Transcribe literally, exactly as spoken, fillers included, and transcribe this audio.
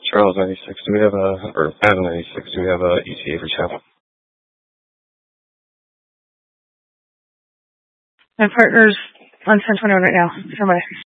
Charles ninety-six, do we have a, or Adam ninety-six, do we have a E T A for Chapel? My partner's on ten twenty-one right now. Somebody.